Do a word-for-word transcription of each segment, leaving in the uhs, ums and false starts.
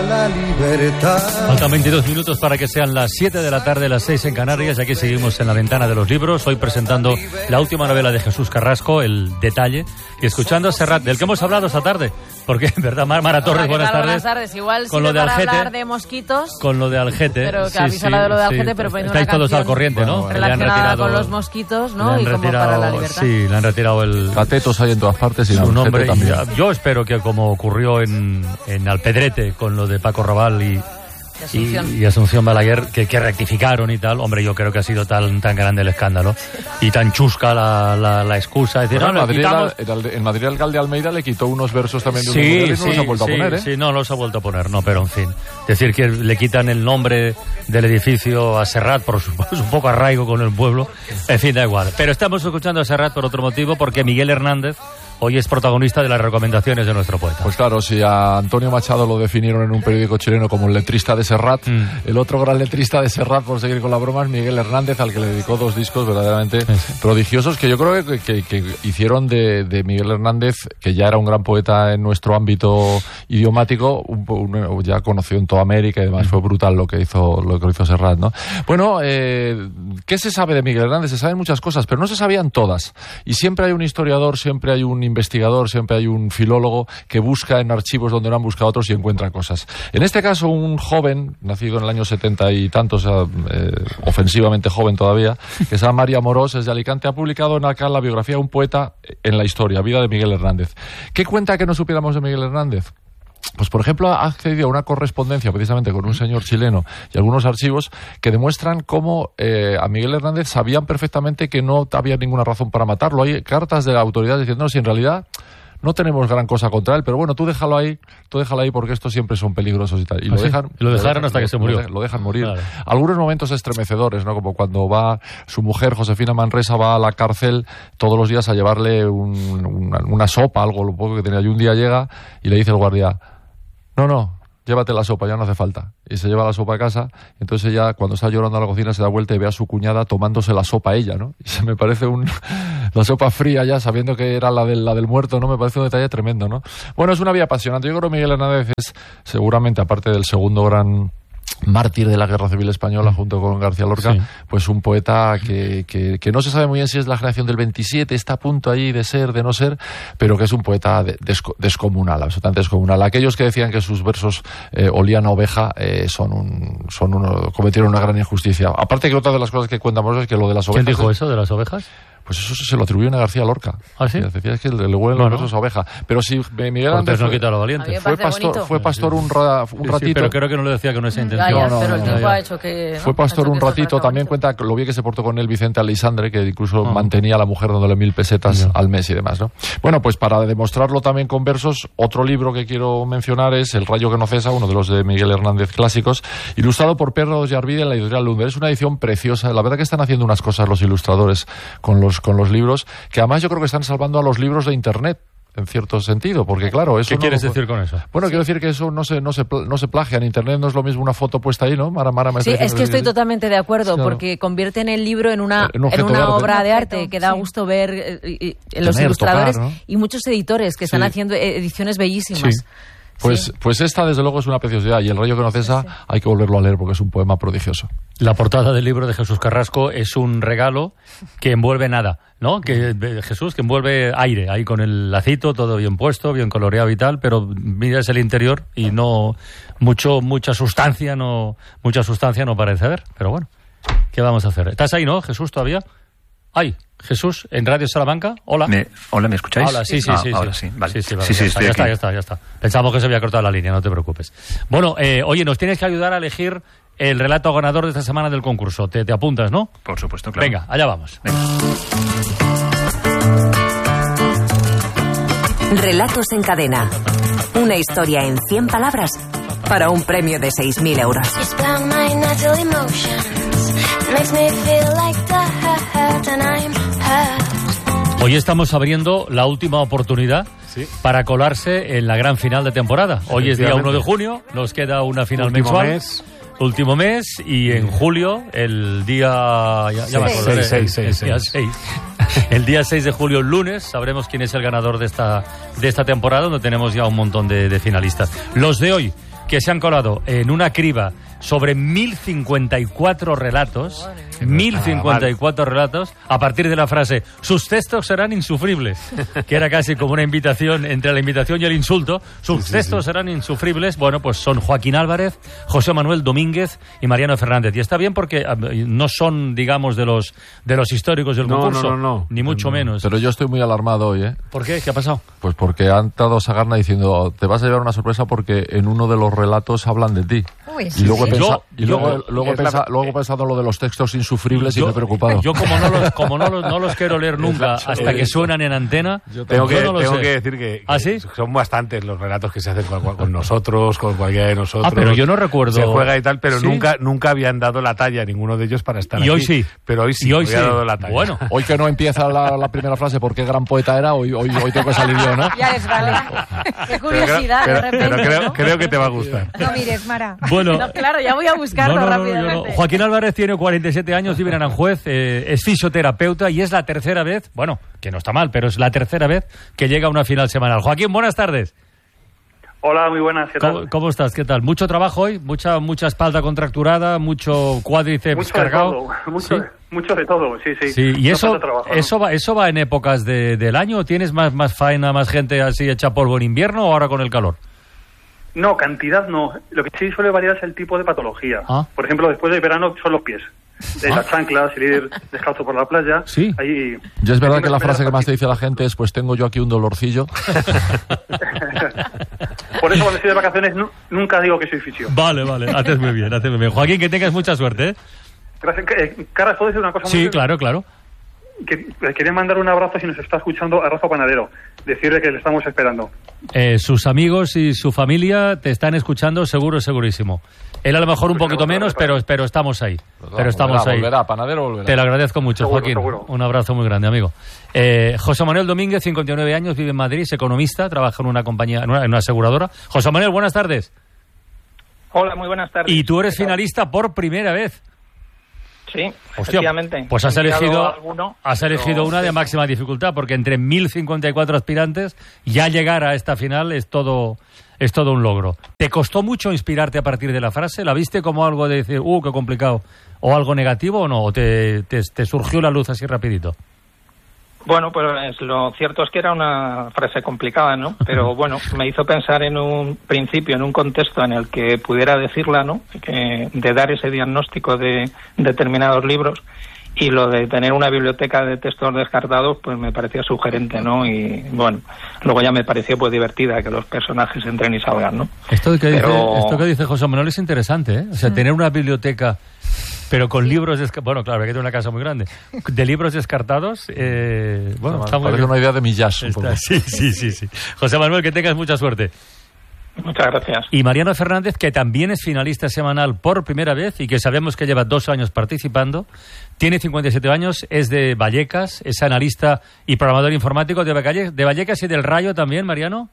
La libertad. Faltan veintidós minutos para que sean las siete de la tarde, las seis en Canarias. Aquí seguimos en la ventana de los libros. Hoy presentando la última novela de Jesús Carrasco, El Detalle, y escuchando a Serrat, del que hemos hablado esta tarde. Porque, ¿verdad? Mara Torres, buenas tardes. Buenas tardes. Igual con sí lo de para Algete, hablar de mosquitos. Con lo de Algete. Pero que sí, habéis sí, hablado de lo de sí. Algete, pero poniendo Estáis una todos al corriente, ¿no? Bueno, relacionada con los mosquitos, ¿no? Y como para la libertad. Sí, le han retirado el... Catetos hay en todas partes y su nombre. también. Y, yo espero que como ocurrió en, en Alpedrete con lo de Paco Raval y... Asunción. Y, y Asunción Balaguer, que, que rectificaron y tal. Hombre, yo creo que ha sido tan, tan grande el escándalo y tan chusca la, la, la excusa. Es decir, bueno, no, en, Madrid, quitamos... el, en Madrid el alcalde Almeida le quitó unos versos también de sí, un sí, y no sí, los ha vuelto sí, a poner, ¿eh? Sí, no los ha vuelto a poner, no, pero en fin. Decir que le quitan el nombre del edificio a Serrat por su, por su poco arraigo con el pueblo. En fin, da igual. Pero estamos escuchando a Serrat por otro motivo, porque Miguel Hernández hoy es protagonista de las recomendaciones de nuestro poeta. Pues claro, si a Antonio Machado lo definieron en un periódico chileno como el letrista de Serrat, mm. el otro gran letrista de Serrat, por seguir con la broma, es Miguel Hernández, al que le dedicó dos discos verdaderamente sí. prodigiosos, que yo creo que, que, que hicieron de, de Miguel Hernández, que ya era un gran poeta en nuestro ámbito idiomático, un, un, ya conocido en toda América y demás. Mm. Fue brutal lo que hizo, lo que hizo Serrat, ¿no? Bueno, eh, ¿qué se sabe de Miguel Hernández? Se saben muchas cosas, pero no se sabían todas. Y siempre hay un historiador, siempre hay un investigador, siempre hay un filólogo que busca en archivos donde no han buscado otros y encuentra cosas. En este caso, un joven, nacido en el año setenta y tantos, o sea, eh, ofensivamente joven todavía, que se llama Mario Amorós, es de Alicante, ha publicado en acá la biografía de un poeta en la historia, Vida de Miguel Hernández. ¿Qué cuenta que no supiéramos de Miguel Hernández? Pues, por ejemplo, ha accedido a una correspondencia precisamente con un señor chileno y algunos archivos que demuestran cómo eh, a Miguel Hernández sabían perfectamente que no había ninguna razón para matarlo. Hay cartas de la autoridad diciendo, no, si en realidad no tenemos gran cosa contra él, pero bueno, tú déjalo ahí, tú déjalo ahí porque estos siempre son peligrosos y tal. Y ¿Ah, lo sí? dejan, lo dejaron lo, hasta que se murió. Lo, lo dejan morir. Claro. Algunos momentos estremecedores, ¿no? Como cuando va su mujer, Josefina Manresa, va a la cárcel todos los días a llevarle un, una, una sopa, algo, lo poco que tenía. Y un día llega y le dice el guardia, no, no, llévate la sopa, ya no hace falta. Y se lleva la sopa a casa, y entonces ella, cuando está llorando a la cocina, se da vuelta y ve a su cuñada tomándose la sopa ella, ¿no? Y se me parece un... la sopa fría ya, sabiendo que era la del, la del muerto, ¿no? Me parece un detalle tremendo, ¿no? Bueno, es una vida apasionante. Yo creo que Miguel Hernández es, seguramente, aparte del segundo gran mártir de la Guerra Civil Española junto con García Lorca, sí. pues un poeta que, que, que no se sabe muy bien si es la generación del veintisiete, está a punto ahí de ser, de no ser, pero que es un poeta de, desco, descomunal, absolutamente descomunal. Aquellos que decían que sus versos eh, olían a oveja eh, son un, son uno, cometieron una gran injusticia. Aparte que otra de las cosas que cuentamos es que lo de las ovejas... ¿Quién dijo eso de las ovejas? Pues eso se lo atribuyen a García Lorca. ¿Ah, sí? Decía que le, le huelen no, los versos no. a oveja. Pero si Miguel Hernández no quita lo valiente. Fue pastor, fue pastor un, ra, un sí, ratito. Sí, pero creo que no le decía que no es esa intención. Ya, ya, no, no, pero el no, tiempo ya. ha hecho que... ¿no? Fue pastor un ratito. También bonito. cuenta lo bien que se portó con él Vicente Aleixandre, que incluso uh-huh. mantenía a la mujer dándole mil pesetas uh-huh. al mes y demás, ¿no? Bueno, pues para demostrarlo también con versos, otro libro que quiero mencionar es El rayo que no cesa, uno de los de Miguel Hernández clásicos, ilustrado por Pedro Yarvide en la editorial Lumber. Es una edición preciosa. La verdad que están haciendo unas cosas los ilustradores con los, con los libros, que además yo creo que están salvando a los libros de Internet, en cierto sentido, porque claro, eso ¿Qué no quieres lo... decir con eso? Bueno, sí. quiero decir que eso no se, no se, no se plagia. En Internet no es lo mismo una foto puesta ahí, ¿no? Mara, Mara, me sí, es que estoy totalmente de acuerdo, claro. porque convierten el libro en una, en, en una de obra de arte que da sí. gusto ver eh, y, y, los Tener, ilustradores tocar, ¿no? y muchos editores que están sí. haciendo ediciones bellísimas. Sí. Pues, sí. pues esta, desde luego, es una preciosidad. Y El rayo que no cesa, sí, sí. hay que volverlo a leer porque es un poema prodigioso. La portada del libro de Jesús Carrasco es un regalo que envuelve nada, ¿no? Que Jesús, que envuelve aire, ahí con el lacito, todo bien puesto, bien coloreado y tal, pero miras el interior y no... mucho mucha sustancia no mucha sustancia no parece haber. Pero bueno, ¿qué vamos a hacer? ¿Estás ahí, no, Jesús, todavía? ¡Ay! Jesús, en Radio Salamanca, hola. Me, hola, ¿me escucháis? Hola, sí, sí, ah, sí. Ahora sí, sí, vale. Sí, sí, vale, sí, sí, ya, estoy está, aquí. ya está, ya está, ya está. Pensamos que se había cortado la línea, no te preocupes. Bueno, eh, oye, nos tienes que ayudar a elegir el relato ganador de esta semana del concurso. Te, te apuntas, ¿no? Por supuesto, claro. Venga, allá vamos. Venga. Relatos en cadena. Una historia en cien palabras para un premio de seis mil euros. Hoy estamos abriendo la última oportunidad sí. para colarse en la gran final de temporada. Hoy es día uno de junio, nos queda una final último mensual. Mes. Último mes y en julio, el día... Ya, ya me acordaré, seis, seis, el, el, día seis. El día seis de julio, el lunes, sabremos quién es el ganador de esta, de esta temporada, donde tenemos ya un montón de, de finalistas. Los de hoy, que se han colado en una criba sobre mil cincuenta y cuatro relatos, mil cincuenta y cuatro relatos, a partir de la frase sus textos serán insufribles, que era casi como una invitación, entre la invitación y el insulto, sus sí, textos sí, sí. serán insufribles. Bueno, pues son Joaquín Álvarez, José Manuel Domínguez y Mariano Fernández. Y está bien porque no son, digamos, de los de los históricos del no, concurso, no, no, no. ni mucho no, menos. Pero yo estoy muy alarmado hoy, ¿eh? ¿Por qué? ¿Qué ha pasado? Pues porque han dado Sagarna diciendo, te vas a llevar una sorpresa porque en uno de los relatos hablan de ti. Uy, y luego, sí. pensa, yo, y luego, yo, luego, pensa, la, luego he pensado lo de los textos insufribles yo, y me he preocupado. Yo como no los, como no los, no los quiero leer nunca hasta que suenan en antena, yo tengo, que, no tengo sé. que decir que, que ¿Ah, sí? son bastantes los relatos que se hacen con, con nosotros, con cualquiera de nosotros. Ah, pero yo no recuerdo. Se juega y tal, pero ¿Sí? nunca nunca habían dado la talla ninguno de ellos para estar y aquí. Y hoy sí. Pero hoy sí, y hoy había sí. dado la talla. Bueno. Hoy que no empieza la, la primera frase, ¿por qué gran poeta era? Hoy, hoy, hoy tengo que salir yo, ¿no? Ya les vale. Qué curiosidad, pero, de repente, pero creo, ¿no? creo que te va a gustar. No mires, Mara. Bueno. No, claro, ya voy a buscarlo no, no, no, rápidamente. no, no. Joaquín Álvarez tiene cuarenta y siete años, vive en Aranjuez, eh, es fisioterapeuta y es la tercera vez, bueno, que no está mal, pero es la tercera vez que llega a una final semanal. Joaquín, buenas tardes. Hola, muy buenas, ¿qué tal? ¿Cómo, cómo estás? ¿Qué tal? ¿Mucho trabajo hoy? ¿Mucha mucha espalda contracturada? ¿Mucho cuádriceps mucho cargado? De todo, mucho, ¿Sí? mucho de todo, sí, sí. Sí, y no eso, trabajo, eso, ¿no? va, ¿eso va en épocas de, del año? ¿O tienes más, más faena, más gente así hecha polvo en invierno o ahora con el calor? No, cantidad no. Lo que sí suele variar es el tipo de patología. Ah. Por ejemplo, después del verano son los pies. De Ah. las chanclas, el ir descalzo por la playa. Sí. Ahí, Y es verdad ahí que la me- frase me- que más te dice la gente es, pues tengo yo aquí un dolorcillo. Por eso cuando estoy de vacaciones nu- nunca digo que soy fisio. Vale, vale, haces muy bien, haces muy bien. Joaquín, que tengas mucha suerte, ¿eh? Gracias. Eh, Caras, ¿puedo decir una cosa muy Sí, breve? claro, claro. Que, eh, quería mandar un abrazo si nos está escuchando a Rafa Panadero. Decirle que le estamos esperando. Eh, sus amigos y su familia te están escuchando seguro, segurísimo. Él a lo mejor un Pues poquito no, menos, no, pero, pero estamos ahí. Pues Pero estamos volverá, ahí. Volverá, Panadero volverá. Te lo agradezco mucho, Seguro, Joaquín. seguro. Un abrazo muy grande, amigo. Eh, José Manuel Domínguez, cincuenta y nueve años, vive en Madrid, es economista, trabaja en una compañía, en una, en una aseguradora. José Manuel, buenas tardes. Hola, muy buenas tardes. Y tú eres finalista por primera vez. Sí, Hostia, efectivamente. pues has He mirado elegido, alguno, has elegido pero- una de máxima dificultad, porque entre mil cincuenta y cuatro aspirantes, ya llegar a esta final es todo, es todo un logro. ¿Te costó mucho inspirarte a partir de la frase? ¿La viste como algo de decir, uh, qué complicado? ¿O algo negativo o no? ¿O te, te, te surgió la luz así rapidito? Bueno, pues lo cierto es que era una frase complicada, ¿no? Pero bueno, me hizo pensar en un principio, en un contexto en el que pudiera decirla, ¿no? Que, de dar ese diagnóstico de determinados libros. Y lo de tener una biblioteca de textos descartados, pues me parecía sugerente, ¿no? Y bueno, luego ya me pareció pues divertida que los personajes entren y salgan, ¿no? Esto que, Pero- dice, esto que dice José Manuel es interesante, ¿eh? O sea, tener una biblioteca, pero con libros... Desca- bueno, claro, hay que tener una casa muy grande. De libros descartados, eh, bueno, Bueno, está muy parece bien. una idea de Millás. un Está- poco. sí, sí, sí, sí. José Manuel, que tengas mucha suerte. Muchas gracias. Y Mariano Fernández, que también es finalista semanal por primera vez y que sabemos que lleva dos años participando, tiene cincuenta y siete años, es de Vallecas, es analista y programador informático de Valle- de Vallecas y del Rayo también, Mariano.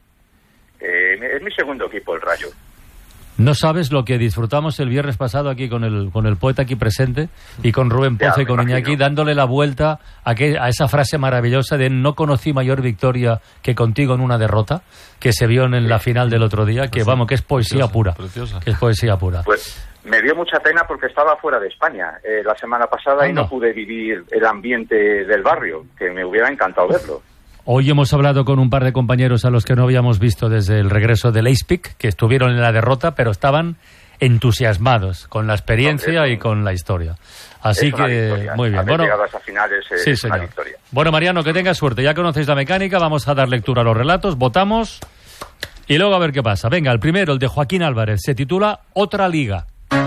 Eh, es mi segundo equipo, el Rayo. No sabes lo que disfrutamos el viernes pasado aquí con el con el poeta aquí presente y con Rubén Ya, Pozo y me con Iñaki, imagino. dándole la vuelta a, que, a esa frase maravillosa de no conocí mayor victoria que contigo en una derrota, que se vio en la final del otro día, que vamos, que es poesía Preciosa, pura. preciosa. Que es poesía pura. Pues me dio mucha pena porque estaba fuera de España eh, la semana pasada y Anda. no pude vivir el ambiente del barrio, que me hubiera encantado verlo. Hoy hemos hablado con un par de compañeros a los que no habíamos visto desde el regreso del Ace-Pick, que estuvieron en la derrota, pero estaban entusiasmados con la experiencia Hombre, y con la historia. Así es una que, victoria. muy bien. Haber Bueno, llegado a esa final es, eh, sí, es una señor. victoria. Bueno, Mariano, que tengas suerte. Ya conocéis la mecánica, vamos a dar lectura a los relatos, votamos y luego a ver qué pasa. Venga, el primero, el de Joaquín Álvarez, se titula Otra Liga.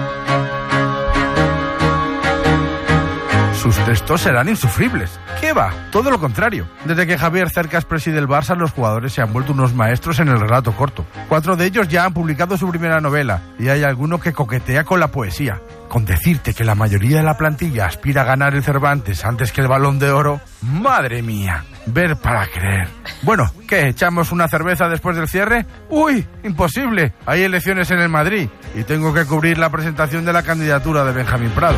Sus textos serán insufribles. ¿Qué va? Todo lo contrario. Desde que Javier Cercas preside el Barça, los jugadores se han vuelto unos maestros en el relato corto. Cuatro de ellos ya han publicado su primera novela y hay alguno que coquetea con la poesía. Con decirte que la mayoría de la plantilla aspira a ganar el Cervantes antes que el Balón de Oro, ¡madre mía! Ver para creer. Bueno, ¿qué? ¿Echamos una cerveza después del cierre? ¡Uy! Imposible. Hay elecciones en el Madrid y tengo que cubrir la presentación de la candidatura de Benjamín Prado.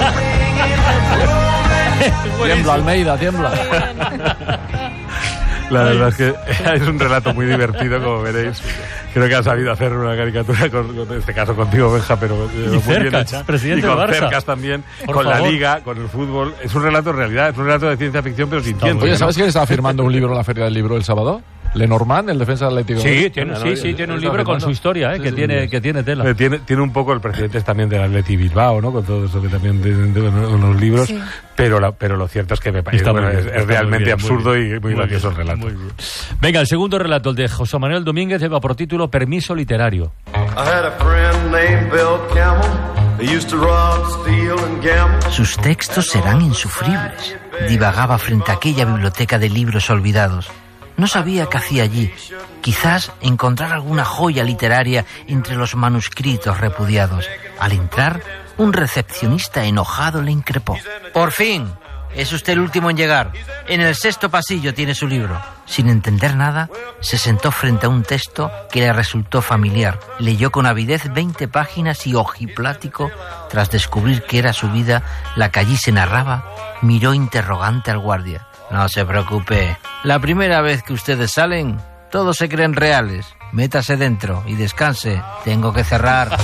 Tiembla, Almeida, tiembla. La verdad es que es un relato muy divertido, como veréis. Creo que ha sabido hacer una caricatura, con, con este caso contigo, Benja, pero y muy cercas, bien hecha. Presidente y con del Barça. cercas también, Por con favor. la Liga, con el fútbol. Es un relato en realidad, es un relato de ciencia ficción, pero sin ciencia. Oye, ¿no? ¿sabes quién estaba firmando un libro en la Feria del Libro el sábado? Lenormand, el defensa del Atlético. Sí, tiene, sí, sí, tiene un libro con su historia, ¿eh? Sí, que, sí, tiene, sí. que tiene tela. Eh, Tiene, tiene un poco el precedente también del Atleti Bilbao, ¿no? Con todo eso que también tienen en los libros. Sí. Pero, la, pero lo cierto es que me parece Está bueno, muy bien, es, está es muy realmente bien, muy absurdo bien. y muy, Muy gracioso bien, el relato. muy bien. Venga, el segundo relato, el de José Manuel Domínguez, lleva por título Permiso literario. Sus textos serán insufribles. Divagaba frente a aquella biblioteca de libros olvidados. No sabía qué hacía allí. Quizás encontrar alguna joya literaria entre los manuscritos repudiados. Al entrar, un recepcionista enojado le increpó. Por fin, es usted el último en llegar. En el sexto pasillo tiene su libro. Sin entender nada, se sentó frente a un texto que le resultó familiar. Leyó con avidez veinte páginas y ojiplático, tras descubrir que era su vida la que allí se narraba, miró interrogante al guardia. No se preocupe. La primera vez que ustedes salen, todos se creen reales. Métase dentro y descanse. Tengo que cerrar.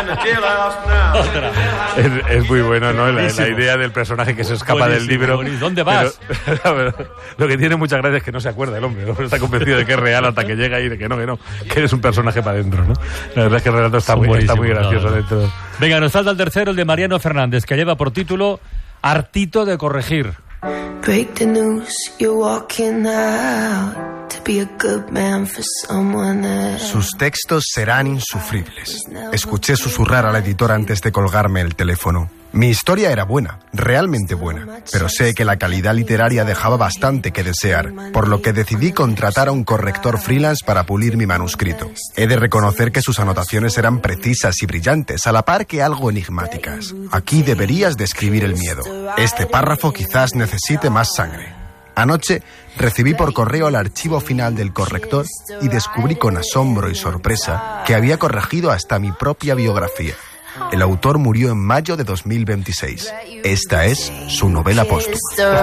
Es, es muy bueno, ¿no? La, la idea del personaje que se escapa Buenísimo, del libro. buenísimo. ¿Dónde vas? Pero, lo que tiene mucha gracia es que no se acuerda el hombre, ¿no? Está convencido de que es real hasta que llega y de que no, que no, que eres un personaje para adentro, ¿no? La verdad es que el relato está, Son muy, está muy buenísimos, gracioso claro. dentro. Venga, nos falta el tercero, el de Mariano Fernández, que lleva por título Hartito de corregir. Break the news, you're walking out to be a good man for someone else. Sus textos serán insufribles. Escuché susurrar a la editora antes de colgarme el teléfono. Mi historia era buena, realmente buena, pero sé que la calidad literaria dejaba bastante que desear, por lo que decidí contratar a un corrector freelance para pulir mi manuscrito. He de reconocer que sus anotaciones eran precisas y brillantes, a la par que algo enigmáticas. Aquí deberías describir el miedo. Este párrafo quizás necesite más sangre. Anoche recibí por correo el archivo final del corrector y descubrí con asombro y sorpresa que había corregido hasta mi propia biografía. El autor murió en mayo de dos mil veintiséis. Esta es su novela póstuma.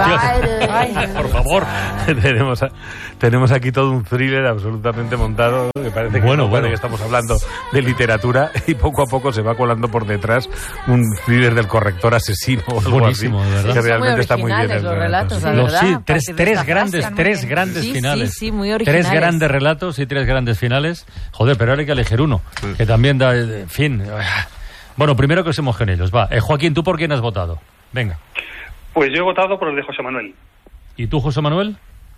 Por favor. tenemos, a- tenemos aquí todo un thriller absolutamente montado, que parece que, Bueno, no, parece bueno. que estamos hablando de literatura y poco a poco se va colando por detrás un thriller del corrector asesino o algo Buenísimo, así, de verdad. que Son realmente muy está muy bien. originales el los relato, relatos, sí. la Los- verdad, sí, a tres, partir de tres esta grandes, frase, tres muy- grandes sí, finales. Sí, sí, muy Tres originales. grandes relatos y tres grandes finales. Joder, pero ahora hay que elegir uno, que también da, eh, en fin. Bueno, primero que seamos genios, va. Eh, Joaquín, ¿tú por quién has votado? Venga. Pues yo he votado por el de José Manuel. ¿Y tú, José Manuel?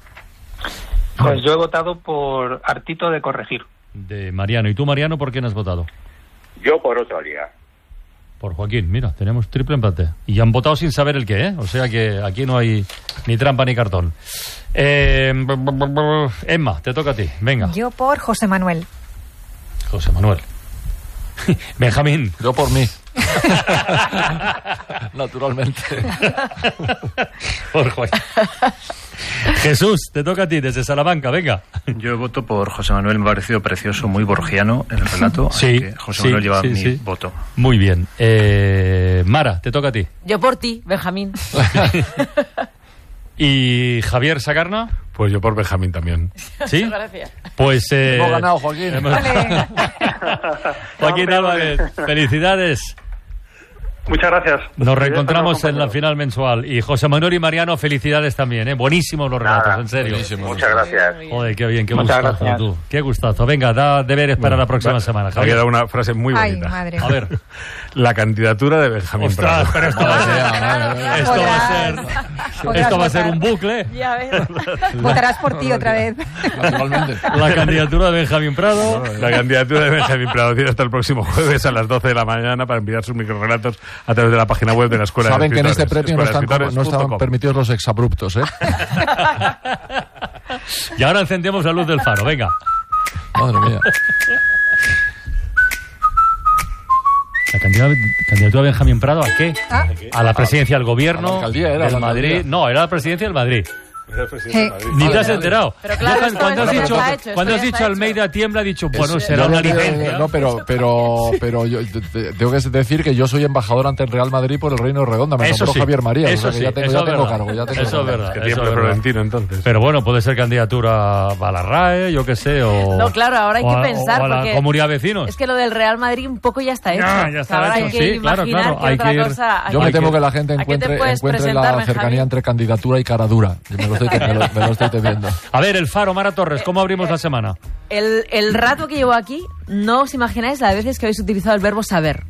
Pues yo he votado por Hartito de corregir. De Mariano. ¿Y tú, Mariano, por quién has votado? Yo por otra liga. Por Joaquín. Mira, tenemos triple empate. Y han votado sin saber el qué, ¿eh? O sea que aquí no hay ni trampa ni cartón. Eh, b- b- b- Emma, te toca a ti. Venga. Yo por José Manuel. José Manuel. Benjamín. Yo por mí. Naturalmente. Por Joaquín. Jesús, te toca a ti desde Salamanca, venga. Yo voto por José Manuel, me ha parecido precioso, muy borgiano el relato. Sí, así que José sí, Manuel lleva sí, mi sí. voto. Muy bien. Eh, Mara, te toca a ti. Yo por ti, Benjamín. ¿Y Javier Sagarna? Pues yo por Benjamín también. ¿Sí? Muchas gracias. Pues... Eh, Hemos ganado, Joaquín. hemos- Vale. Joaquín Álvarez, felicidades. Muchas gracias. Nos reencontramos en la compañeros. final mensual. Y José Manuel y Mariano, felicidades también, ¿eh? Buenísimos los relatos, Nada, en serio. buenísimo. Muchas gracias. Joder, qué bien, qué Muchas gustazo gracias. tú. Qué gustazo. Venga, da deberes para la próxima Va- semana, Me ha Javier. quedado una frase muy Ay, bonita. madre. A ver. La candidatura de Benjamín Ostras, Prado. pero esto va a ser, esto va a ser, Podrás esto va a ser votar. un bucle. Ya ves. Votarás por ti otra vez. Naturalmente. La candidatura de Benjamín Prado. La candidatura de Benjamín Prado tiene hasta el próximo jueves a las doce de la mañana para enviar sus microrelatos a través de la página web de la Escuela Saben de que en este Escritores, premio no están, escuela de no escritores punto están com. permitidos los exabruptos, ¿eh? Y ahora encendemos la luz del faro, venga. Madre mía. La candidatura, candidatura de Benjamín Prado, ¿a qué? Ah. A la presidencia del gobierno, A la alcaldía, era del la Madrid. alcaldía. No, era la presidencia del Madrid. Eh, Ni te has enterado. Pero claro, Johan, cuando has esto dicho, ya está hecho, cuando esto has ya dicho está Almeida tiembla, ha dicho, bueno, Es- será yo- una yo- licencia. No, pero, pero, pero yo te- te- tengo que decir que yo soy embajador ante el Real Madrid por el Reino de Redonda. Me Eso nombró sí, Javier María. eso o sea que sí, ya tengo, eso ya es tengo verdad. cargo. Ya tengo Eso es cargo. verdad. Que eso tiemble es verdad. Florentino, entonces. Pero bueno, puede ser candidatura a la R A E, yo qué sé, o... No, claro, ahora hay o que a- pensar, o a la porque Comunidad de Vecinos. es que lo del Real Madrid un poco ya está hecho. Ya, ya está ahora hecho, hay que sí, claro, imaginar claro, que hay otra que ir- cosa... Yo ¿a me qué- temo que la gente ¿a qué te encuentre, puedes encuentre presentar, la Benjamín? cercanía entre candidatura y cara dura. Yo me lo estoy, me lo- me lo estoy temiendo. A ver, el Faro, Mara Torres, ¿cómo abrimos la semana? El, el rato que llevo aquí, no os imagináis las veces que habéis utilizado el verbo saber.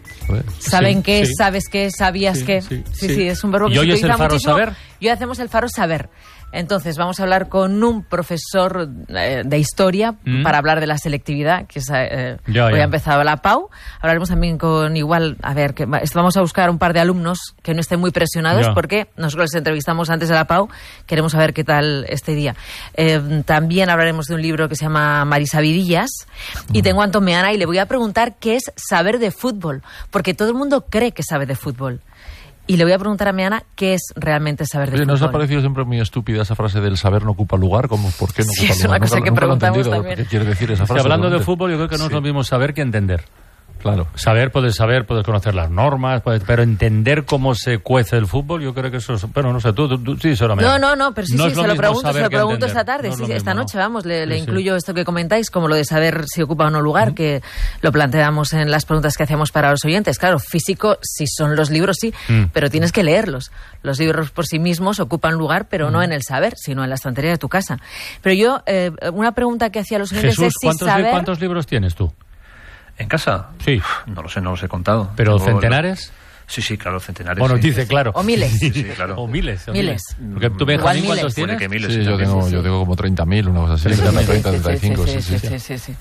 ¿Saben Sí, qué? sí. ¿Sabes qué? ¿Sabías Sí, qué? sí, Sí, sí. sí, es un verbo que ¿Y se hoy es utiliza el Faro muchísimo. saber? Y hoy hacemos el Faro saber. Entonces, vamos a hablar con un profesor eh, de historia Mm. para hablar de la selectividad, que es, eh, Ya, hoy ya. ha empezado la P A U. Hablaremos también con igual, a ver, que va- vamos a buscar un par de alumnos que no estén muy presionados, Ya. porque nosotros les entrevistamos antes de la P A U, queremos saber qué tal este día. Eh, también hablaremos de un libro que se llama Marisavidillas, y tengo a Antón Meana y le voy a preguntar qué es saber de fútbol, porque todo el mundo cree que sabe de fútbol. Y le voy a preguntar a Meana qué es realmente saber de Oye, ¿no os ha fútbol. parecido siempre muy estúpida esa frase del saber no ocupa lugar? ¿Cómo, ¿Por qué no Sí, ocupa es lugar? una cosa Nunca- que nunca lo he preguntamos entendido. también. ¿Qué quiere decir esa Es que frase? hablando de realmente? fútbol, yo creo que no es lo mismo saber que entender. Claro. Saber, puedes saber, puedes conocer las normas, puedes- pero entender cómo se cuece el fútbol, yo creo que eso es... Pero no sé, tú, tú, tú sí, solamente. No, no, no, pero sí, No sí, es lo se lo mismo pregunto, saber se lo que pregunto entender. esta tarde, No es sí, lo sí, esta mismo, noche, ¿no? vamos, le, le Sí, sí. incluyo esto que comentáis, como lo de saber si ocupa o no lugar, que lo planteamos en las preguntas que hacíamos para los oyentes. Claro, físico, si son los libros, sí, Mm. pero tienes que leerlos. Los libros por sí mismos ocupan lugar, pero no en el saber, sino en la estantería de tu casa. Pero yo, eh, una pregunta que hacía a los oyentes Jesús, es si ¿cuántos, saber... ¿cuántos libros tienes tú? ¿En casa? Sí. No lo sé, no los he contado. ¿Pero Tengo- centenares? Sí, sí, claro, centenares. Bueno, sí. dice, claro. O miles. Sí, sí, claro. O miles. o Miles. Porque tú, Igual Benjamín, miles. ¿cuántos Puede tienes? que miles Sí, yo también. tengo, yo tengo como treinta mil, una cosa así. treinta, treinta, treinta y cinco, sí, sí. sí, sí, sí.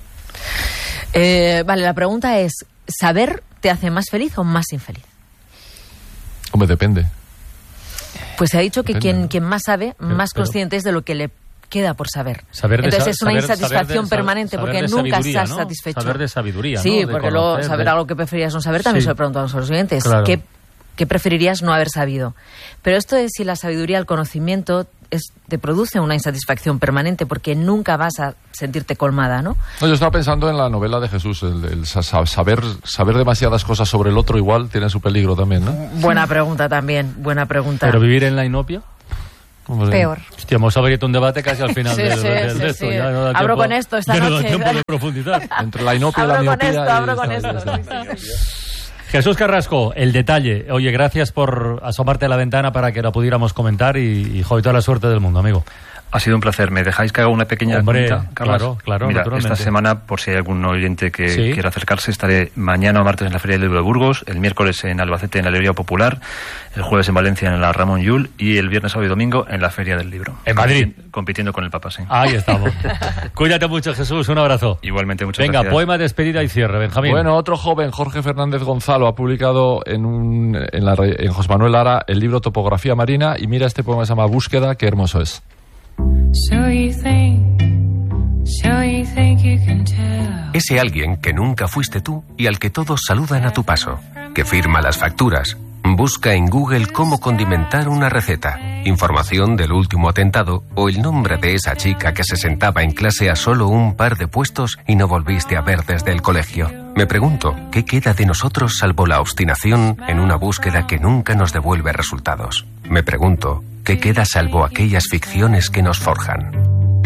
Eh, vale, la pregunta es, ¿saber te hace más feliz o más infeliz? Hombre, depende. Pues se ha dicho que Depende, quien, ¿no? quien más sabe, Pero- más pero- consciente es de lo que le queda por saber. Saber de Entonces sa- es una saber- insatisfacción saber de- permanente saber porque de nunca sabiduría, estás ¿no? satisfecho. Saber de sabiduría, Sí, ¿no? De porque luego conocer, saber de- algo que preferías no saber también Sí. se lo preguntamos a los oyentes. Claro. ¿Qué, qué preferirías no haber sabido? Pero esto es si la sabiduría, el conocimiento, es, te produce una insatisfacción permanente porque nunca vas a sentirte colmada, ¿no? No, yo estaba pensando en la novela de Jesús, el, el sa- sa- saber, saber demasiadas cosas sobre el otro igual tiene su peligro también, ¿no? Buena pregunta también, buena pregunta. ¿Pero vivir en la inopia? ¿Cómo se- Peor. Hostia, hemos abierto un debate casi al final Sí, del, sí, del sí, texto. sí. Ya no da Abro tiempo- con esto esta ya no da noche. tiempo de profundizar. Entre la inopia y la Abro con miopía. esto, y abro con está- esto. está- sí, sí, sí. Jesús Carrasco, el detalle. Oye, gracias por asomarte a la ventana para que la pudiéramos comentar y, y joder, toda la suerte del mundo, amigo. Ha sido un placer. ¿Me dejáis que haga una pequeña Hombre, cuenta, Carlas? claro, claro, Mira, naturalmente. esta semana, por si hay algún oyente que Sí. quiera acercarse, estaré mañana o martes en la Feria del Libro de Burgos, el miércoles en Albacete en la Librería Popular, el jueves en Valencia en la Ramón Llull y el viernes, sábado y domingo en la Feria del Libro. En Madrid. Compiti- Compitiendo con el Papa, sí. Ahí estamos. Cuídate mucho, Jesús. Un abrazo. Igualmente, muchas Venga, gracias. poema, despedida y cierre, Benjamín. Bueno, otro joven, Jorge Fernández Gonzalo, ha publicado en, un, en, la, re- en José Manuel Lara el libro Topografía Marina y mira este poema, se llama Búsqueda, qué hermoso es. So you think, so you think you can tell. Ese alguien que nunca fuiste tú y al que todos saludan a tu paso, que firma las facturas. Busca en Google cómo condimentar una receta, información del último atentado o el nombre de esa chica que se sentaba en clase a solo un par de puestos y no volviste a ver desde el colegio. Me pregunto, ¿qué queda de nosotros salvo la obstinación en una búsqueda que nunca nos devuelve resultados? Me pregunto, ¿qué queda salvo aquellas ficciones que nos forjan?